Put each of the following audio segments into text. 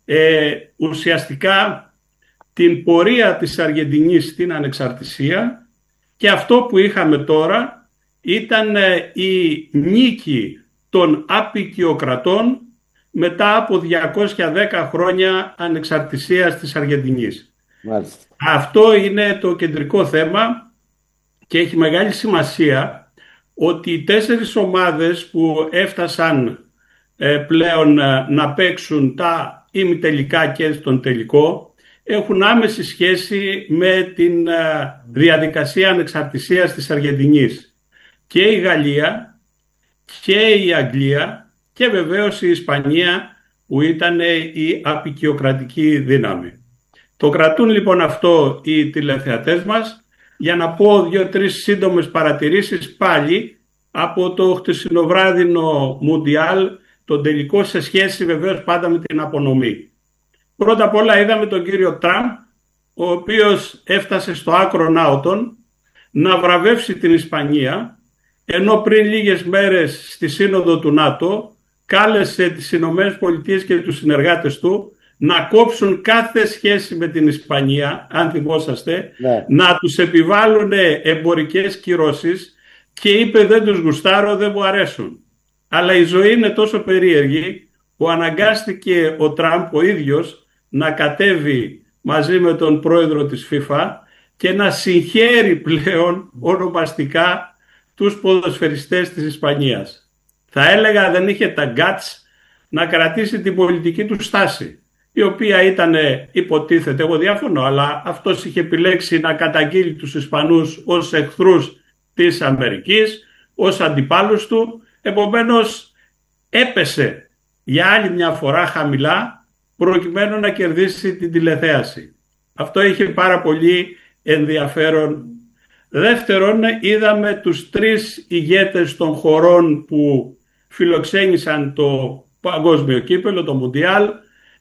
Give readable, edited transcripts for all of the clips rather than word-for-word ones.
ουσιαστικά την πορεία της Αργεντινής στην ανεξαρτησία, και αυτό που είχαμε τώρα ήταν η νίκη των αποικιοκρατών μετά από 210 χρόνια ανεξαρτησίας της Αργεντινής. Μάλιστα. Αυτό είναι το κεντρικό θέμα και έχει μεγάλη σημασία ότι οι 4 ομάδες που έφτασαν πλέον να παίξουν τα ημιτελικά και στον τελικό έχουν άμεση σχέση με την διαδικασία ανεξαρτησίας της Αργεντινής. Και η Γαλλία και η Αγγλία και βεβαίως η Ισπανία, που ήταν η αποικιοκρατική δύναμη. Το κρατούν λοιπόν αυτό οι τηλεθεατές μας, για να πω 2-3 σύντομες παρατηρήσεις πάλι από το χτεσινοβράδινο Μουντιάλ, τον τελικό, σε σχέση βεβαίως πάντα με την απονομή. Πρώτα απ' όλα είδαμε τον κύριο Τραμπ, ο οποίος έφτασε στο άκρο ναότων να βραβεύσει την Ισπανία, ενώ πριν λίγες μέρες στη σύνοδο του ΝΑΤΟ κάλεσε τις Ηνωμένες Πολιτείες και τους συνεργάτες του να κόψουν κάθε σχέση με την Ισπανία, αν θυμόσαστε, Ναι. να τους επιβάλλουν εμπορικές κυρώσεις, και είπε δεν τους γουστάρω, δεν μου αρέσουν. Αλλά η ζωή είναι τόσο περίεργη που αναγκάστηκε ο Τραμπ ο ίδιος να κατέβει μαζί με τον πρόεδρο της FIFA και να συγχαίρει πλέον ονομαστικά τους ποδοσφαιριστές της Ισπανίας. Θα έλεγα δεν είχε τα guts να κρατήσει την πολιτική του στάση, η οποία ήταν, υποτίθεται, εγώ διαφωνώ, αλλά αυτός είχε επιλέξει να καταγγείλει τους Ισπανούς ως εχθρούς της Αμερικής, ως αντιπάλους του. Επομένως έπεσε για άλλη μια φορά χαμηλά, προκειμένου να κερδίσει την τηλεθέαση. Αυτό είχε πάρα πολύ ενδιαφέρον. Δεύτερον, είδαμε τους 3 ηγέτες των χωρών που φιλοξένησαν το παγκόσμιο κύπελλο, το Μουντιάλ,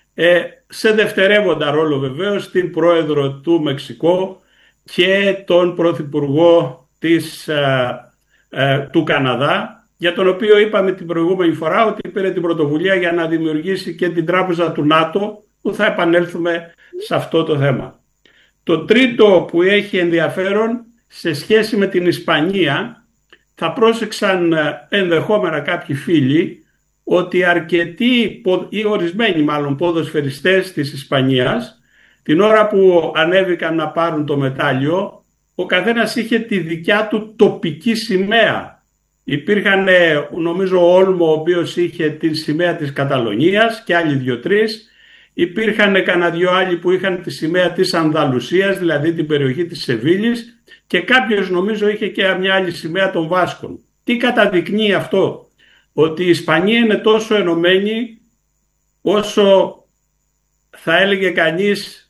σε δευτερεύοντα ρόλο βεβαίως την πρόεδρο του Μεξικό και τον πρωθυπουργό του Καναδά, για τον οποίο είπαμε την προηγούμενη φορά ότι πήρε την πρωτοβουλία για να δημιουργήσει και την τράπεζα του ΝΑΤΟ, που θα επανέλθουμε σε αυτό το θέμα. Το τρίτο που έχει ενδιαφέρον σε σχέση με την Ισπανία, θα πρόσεξαν ενδεχόμενα κάποιοι φίλοι ότι αρκετοί ή ορισμένοι μάλλον ποδοσφαιριστές της Ισπανίας, την ώρα που ανέβηκαν να πάρουν το μετάλλιο, ο καθένας είχε τη δικιά του τοπική σημαία. Υπήρχαν, νομίζω, ο Όλμο, ο οποίος είχε τη σημαία της Καταλωνίας, και άλλοι 2-3. Υπήρχαν κανένα 2 άλλοι που είχαν τη σημαία της Ανδαλουσίας, δηλαδή την περιοχή της Σεβίλης, και κάποιος νομίζω είχε και μια άλλη σημαία των Βάσκων. Τι καταδεικνύει αυτό? Ότι η Ισπανία είναι τόσο ενωμένη όσο, θα έλεγε κανείς,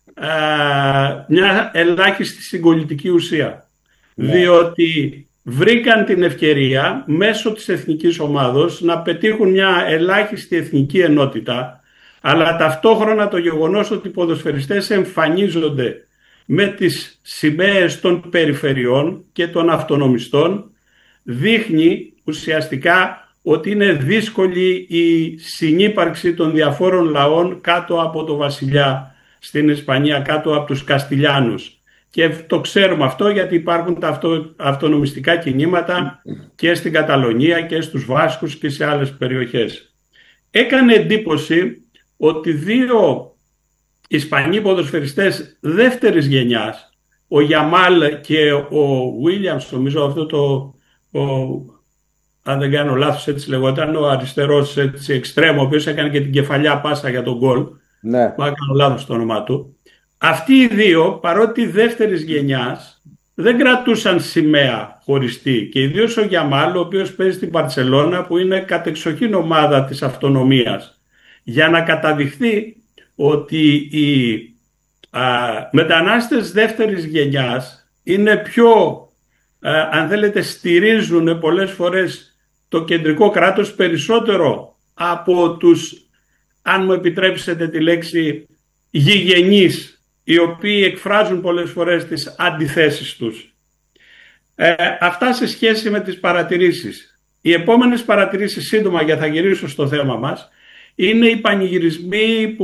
μια ελάχιστη συγκολητική ουσία. Ναι. Διότι βρήκαν την ευκαιρία μέσω της εθνικής ομάδος να πετύχουν μια ελάχιστη εθνική ενότητα, αλλά ταυτόχρονα το γεγονός ότι οι ποδοσφαιριστές εμφανίζονται με τις σημαίες των περιφερειών και των αυτονομιστών δείχνει ουσιαστικά ότι είναι δύσκολη η συνύπαρξη των διαφόρων λαών κάτω από το βασιλιά στην Ισπανία, κάτω από τους Καστιλιάνους. Και το ξέρουμε αυτό γιατί υπάρχουν τα αυτονομιστικά κινήματα και στην Καταλωνία και στους Βάσκους και σε άλλες περιοχές. Έκανε εντύπωση ότι 2 Ισπανοί ποδοσφαιριστές δεύτερης γενιάς, ο Γιαμάλ και ο Βίλιαμς, νομίζω αυτό αν δεν κάνω λάθος έτσι λεγόταν, ο αριστερός εξτρέμο, ο οποίος έκανε και την κεφαλιά πάσα για τον γκολ, ναι. Αν κάνω λάθος το όνομά του. Αυτοί οι 2, παρότι δεύτερης γενιάς, δεν κρατούσαν σημαία χωριστή, και ιδίως ο Γιαμάλ, ο οποίος παίζει στην Μπαρσελόνα, που είναι κατεξοχήν ομάδα της αυτονομίας, για να καταδειχθεί ότι οι μετανάστες δεύτερης γενιάς είναι πιο, αν θέλετε, στηρίζουν πολλές φορές το κεντρικό κράτος περισσότερο από τους, αν μου επιτρέψετε τη λέξη, γηγενείς, οι οποίοι εκφράζουν πολλές φορές τις αντιθέσεις τους. Αυτά σε σχέση με τις παρατηρήσεις. Οι επόμενες παρατηρήσεις, σύντομα, για θα γυρίσω στο θέμα μας, είναι οι πανηγυρισμοί που